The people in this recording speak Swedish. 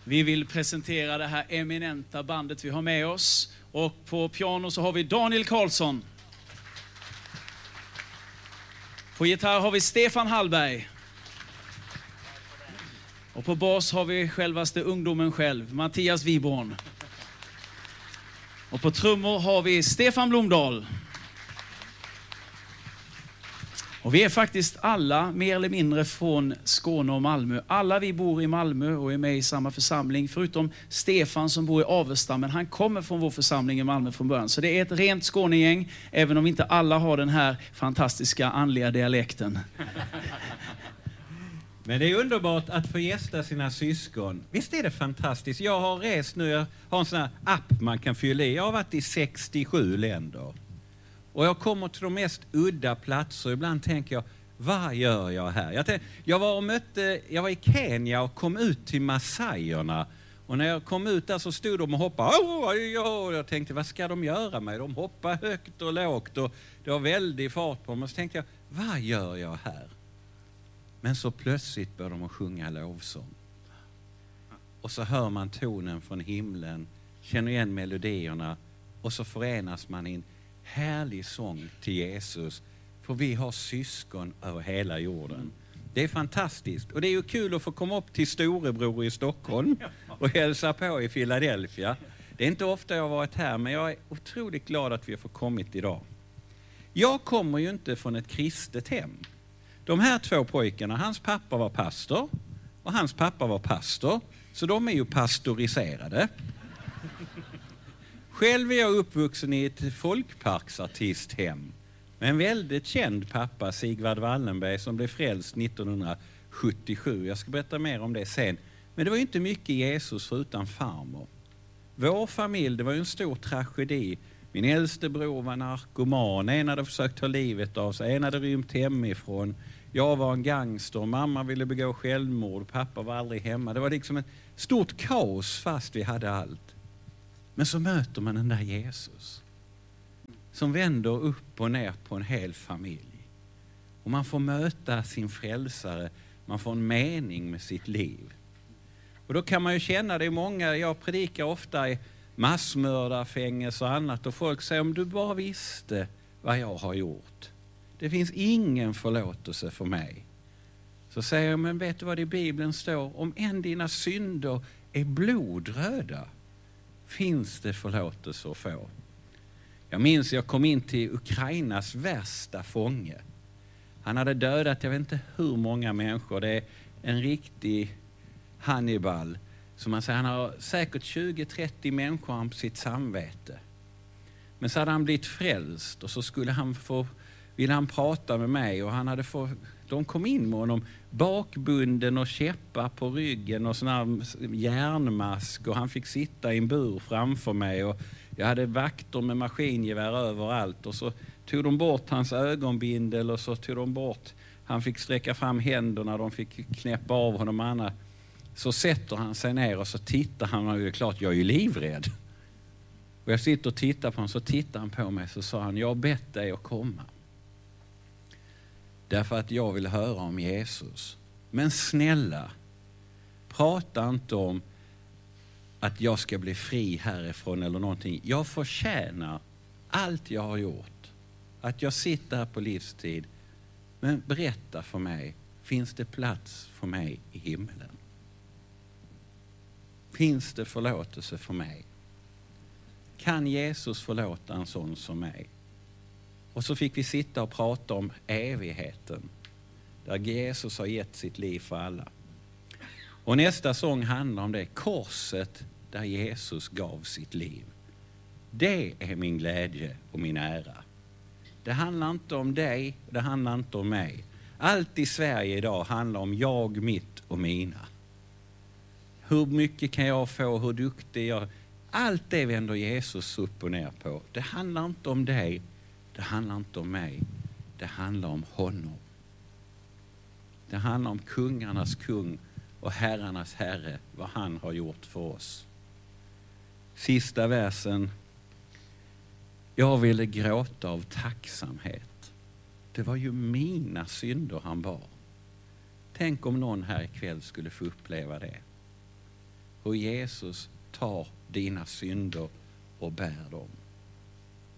Vi vill presentera det här eminenta bandet vi har med oss. Och på piano så har vi Daniel Karlsson. På gitarr har vi Stefan Hallberg. Och på bas har vi självaste ungdomen själv, Mattias Wiborn. Och på trummor har vi Stefan Blomdahl. Och vi är faktiskt alla mer eller mindre från Skåne och Malmö. Alla vi bor i Malmö och är med i samma församling. Förutom Stefan som bor i Avesta, men han kommer från vår församling i Malmö från början. Så det är ett rent Skånegäng, även om inte alla har den här fantastiska andliga dialekten. Men det är underbart att få gästa sina syskon. Visst är det fantastiskt? Jag har rest nu, jag har en sån här app man kan fylla i. Jag har varit i 67 länder. Och jag kommer till de mest udda platser. Ibland tänker jag, vad gör jag här? Jag var i Kenya och kom ut till Massaierna. Och när jag kom ut där så stod de och hoppade. Och jag tänkte, vad ska de göra med? De hoppar högt och lågt och det var väldigt fart på dem. Och så tänkte jag, vad gör jag här? Men så plötsligt började de att sjunga lovsång. Och så hör man tonen från himlen, känner igen melodierna och så förenas man i en härlig sång till Jesus. För vi har syskon över hela jorden. Det är fantastiskt. Och det är ju kul att få komma upp till storebror i Stockholm och hälsa på i Philadelphia. Det är inte ofta jag har varit här, men jag är otroligt glad att vi har fått kommit idag. Jag kommer ju inte från ett kristet hem. De här två pojkarna, hans pappa var pastor och hans pappa var pastor. Så de är ju pastoriserade. Själv är jag uppvuxen i ett folkparksartisthem med en väldigt känd pappa, Sigvard Wallenberg, som blev frälst 1977. Jag ska berätta mer om det sen. Men det var ju inte mycket Jesus förutom farmor. Vår familj, det var ju en stor tragedi. Min äldste bror var narkoman. En hade försökt ta livet av sig. En hade rymt hemifrån. Jag var en gangster. Mamma ville begå självmord. Pappa var aldrig hemma. Det var liksom ett stort kaos fast vi hade allt. Men så möter man den där Jesus. Som vänder upp och ner på en hel familj. Och man får möta sin frälsare. Man får en mening med sitt liv. Och då kan man ju känna, det är många, jag predikar ofta i massmördarfängelse och annat. Och folk säger, om du bara visste vad jag har gjort. Det finns ingen förlåtelse för mig. Så säger jag, men vet du vad det i Bibeln står? Om än dina synder är blodröda finns det förlåtelse att få. Jag minns jag kom in till Ukrainas värsta fånge. Han hade dödat, jag vet inte hur många människor. Det är en riktig Hannibal. Som man säger, han har säkert 20-30 människor på sitt samvete. Men så hade han blivit frälst och så ville han prata med mig och de kom in med honom bakbunden och käppar på ryggen och sån här järnmask och han fick sitta i en bur framför mig och jag hade vakter med maskingevär överallt och så tog de bort hans ögonbindel och så tog de bort, han fick sträcka fram händerna, de fick knäppa av honom annat. Så sätter han sig ner och så tittar han och det är klart jag är ju livrädd. Och jag sitter och tittar på honom, så tittar han på mig så sa han, jag har bett dig att komma. Därför att jag vill höra om Jesus. Men snälla, prata inte om att jag ska bli fri härifrån eller någonting. Jag förtjänar allt jag har gjort. Att jag sitter här på livstid. Men berätta för mig, finns det plats för mig i himlen? Finns det förlåtelse för mig? Kan Jesus förlåta en sån som mig? Och så fick vi sitta och prata om evigheten. Där Jesus har gett sitt liv för alla. Och nästa sång handlar om det. Korset där Jesus gav sitt liv. Det är min glädje och min ära. Det handlar inte om dig, det handlar inte om mig. Allt i Sverige idag handlar om jag, mitt och mina. Hur mycket kan jag få, hur duktig jag är. Allt det vänder Jesus upp och ner på. Det handlar inte om dig, det handlar inte om mig. Det handlar om honom. Det handlar om kungarnas kung och herrarnas herre, vad han har gjort för oss. Sista versen. Jag ville gråta av tacksamhet. Det var ju mina synder han bar. Tänk om någon här ikväll skulle få uppleva det. hur Jesus tar dina synder och bär dem.